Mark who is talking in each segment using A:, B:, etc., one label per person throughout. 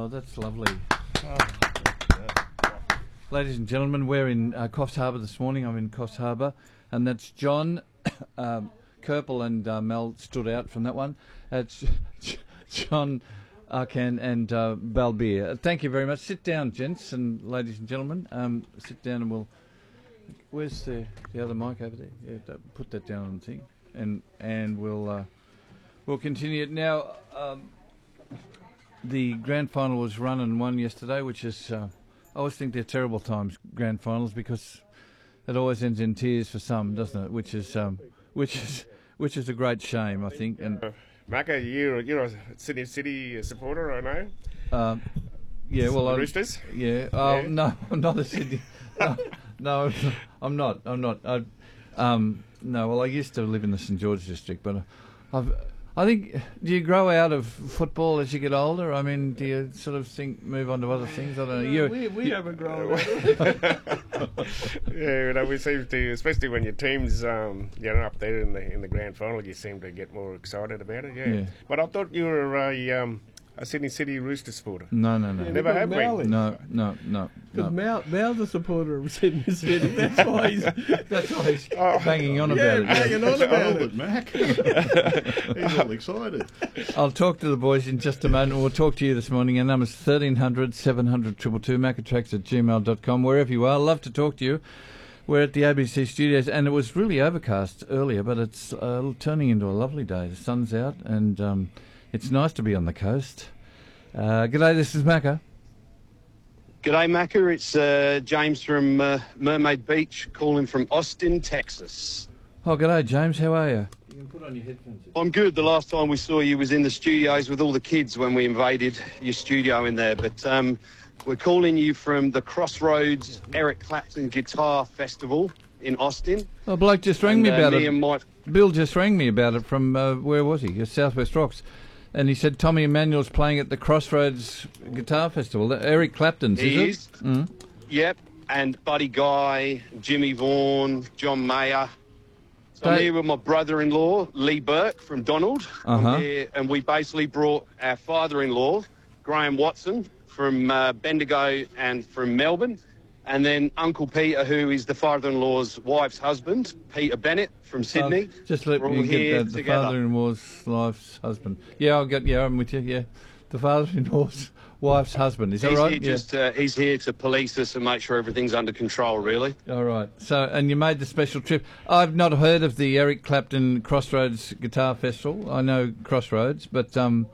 A: Oh, that's lovely.
B: Oh,
A: Ladies and gentlemen, we're in Coffs Harbour this morning. I'm in Coffs Harbour, and that's John, Kerpel and Mel stood out from that one. It's John Arcan and Balbir. Thank you very much. Sit down, gents and ladies and gentlemen. Sit down and we'll... Where's the other mic over there? Yeah, put that down on the thing. And we'll continue it now. The grand final was run and won yesterday, which is... I always think they're terrible times, grand finals, because it always ends in tears for some, doesn't it? Which is a great shame, I think. And
C: Macca, you're a Sydney City supporter, I know.
A: Yeah, well,
C: Roosters.
A: Yeah.
C: Yeah.
A: No, I'm not a Sydney. No, I'm not. No, well, I used to live in the St George district, but I think, do you grow out of football as you get older? I mean, do you sort of move on to other things? I don't know.
B: we haven't grown up.
C: Yeah, we seem to, especially when your team's up there in the grand final, you seem to get more excited about it. Yeah. But I thought you were a Sydney City Rooster supporter.
A: No.
C: Never have been.
A: No.
B: Because Mal's a supporter of Sydney City. That's why he's
A: banging on about it.
B: Hanging on about it.
D: Mac. He's all excited.
A: I'll talk to the boys in just a moment. We'll talk to you this morning. Our number's 1300 700 222, macatrax@gmail.com. Wherever you are, love to talk to you. We're at the ABC studios, and it was really overcast earlier, but it's turning into a lovely day. The sun's out, and it's nice to be on the coast. G'day, this is Macca.
E: G'day, Macca. It's James from Mermaid Beach, calling from Austin, Texas.
A: Oh, g'day, James. How are you? You can put on your headphones.
E: I'm good. The last time we saw you was in the studios with all the kids when we invaded your studio in there. But we're calling you from the Crossroads Eric Clapton Guitar Festival in Austin.
A: Oh, a bloke just rang me about it.
E: And
A: Bill just rang me about it from, where was he? Southwest Rocks. And he said Tommy Emmanuel's playing at the Crossroads Guitar Festival. Eric Clapton's,
E: he
A: is it? Mm.
E: Yep. And Buddy Guy, Jimmy Vaughan, John Mayer. So I'm here with my brother-in-law, Lee Burke from Donald. I'm here, and we basically brought our father-in-law, Graham Watson, from Bendigo and from Melbourne. And then Uncle Peter, who is the father-in-law's wife's husband, Peter Bennett from Sydney.
A: Just let me get that, the father-in-law's wife's husband. Yeah, I'm with you, yeah. The father-in-law's wife's husband, is that right?
E: He's here to police us and make sure everything's under control, really.
A: All right. So, and you made the special trip. I've not heard of the Eric Clapton Crossroads Guitar Festival. I know Crossroads, but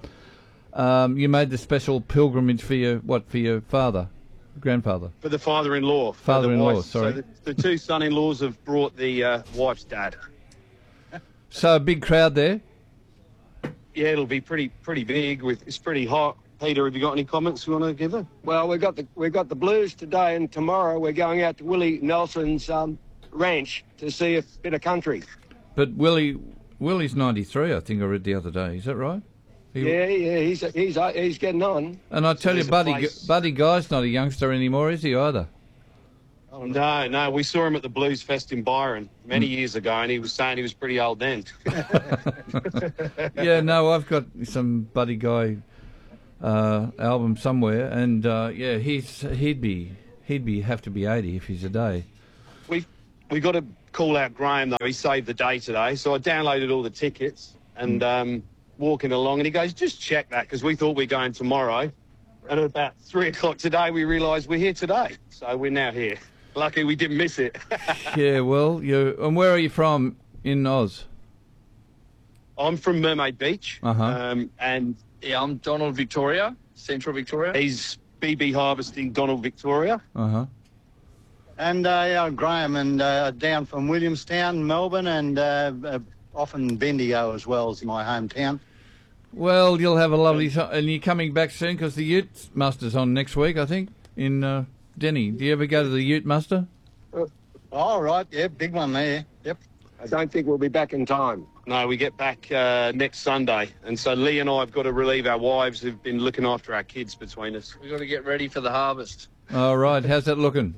A: you made the special pilgrimage for your father? Grandfather?
E: For the father-in-law.
A: Father-in-law, sorry.
E: So the two son-in-laws have brought the wife's dad.
A: So a big crowd there?
E: Yeah, it'll be pretty big. It's pretty hot. Peter, have you got any comments you want to give her?
F: Well, we've got the Blues today, and tomorrow we're going out to Willie Nelson's ranch to see a bit of country.
A: But Willie's 93, I think I read the other day. Is that right?
F: Yeah, he's getting on.
A: And I tell you, Buddy Guy's not a youngster anymore, is he either?
E: Oh, no, we saw him at the Blues Fest in Byron many years ago, and he was saying he was pretty old then.
A: Yeah, no, I've got some Buddy Guy album somewhere, and he'd have to be 80 if he's a day.
E: We got to call out Graham though. He saved the day today, so I downloaded all the tickets and. Walking along, and he goes, just check that, because we thought we were going tomorrow. And at about 3 o'clock today, we realised we're here today. So we're now here. Lucky we didn't miss it.
A: Yeah, well, and where are you from in Oz?
E: I'm from Mermaid Beach.
G: And I'm Donald, Victoria, Central Victoria.
E: He's BB Harvesting, Donald, Victoria.
H: And Graham, and down from Williamstown, Melbourne, and often Bendigo as well as my hometown.
A: Well, you'll have a lovely time. And you're coming back soon because the Ute Muster's on next week, I think, in Denny. Do you ever go to the Ute Muster?
H: Oh, right, yeah, big one there, yep.
F: I don't think we'll be back in time.
E: No, we get back next Sunday. And so Lee and I have got to relieve our wives who've been looking after our kids between us.
G: We've got to get ready for the harvest.
A: All right, how's that looking?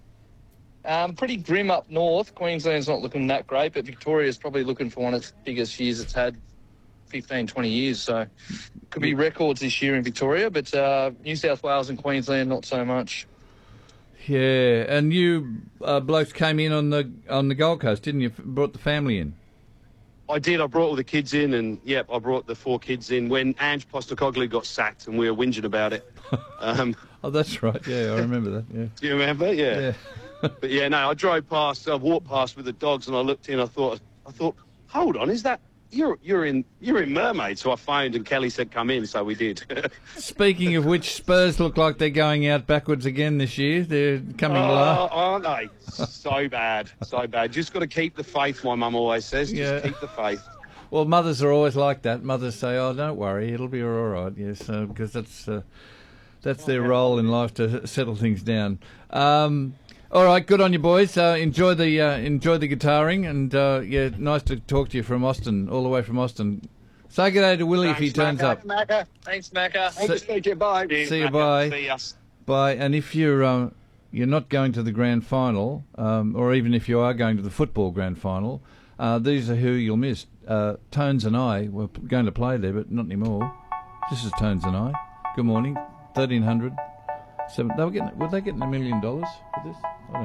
G: Pretty grim up north. Queensland's not looking that great, but Victoria's probably looking for one of its biggest years it's had. 15, 20 years. So could be records this year in Victoria, but New South Wales and Queensland not so much.
A: Yeah, and you blokes came in on the Gold Coast, didn't you? Brought the family in.
E: I did. I brought all the kids in, and I brought the 4 kids in when Ange Postecoglou got sacked, and we were whinging about it.
A: Oh, that's right. Yeah, I remember that. Yeah.
E: Do you remember? Yeah. But I drove past. I walked past with the dogs, and I looked in. I thought, hold on, is that you're in Mermaid? So I phoned, and Kelly said, "Come in." So we did.
A: Speaking of which, Spurs look like they're going out backwards again this year. They're coming low.
E: Aren't they? So bad, so bad. Just got to keep the faith. My mum always says, just keep the faith.
A: Well, mothers are always like that. Mothers say, "Oh, don't worry, it'll be all right." Yes, because that's their role in life to settle things down. All right, good on you, boys. Enjoy the guitaring, and nice to talk to you from Austin, all the way from Austin. Say good day to Willie if he turns up.
G: Thanks, Macca.
F: Thanks to speak to you. Bye.
A: See you. Bye.
E: See us.
A: Bye. And if you're not going to the grand final, or even if you are going to the football grand final, these are who you'll miss. Tones and I were going to play there, but not anymore. This is Tones and I. Good morning. 1300. Were they getting $1 million for this?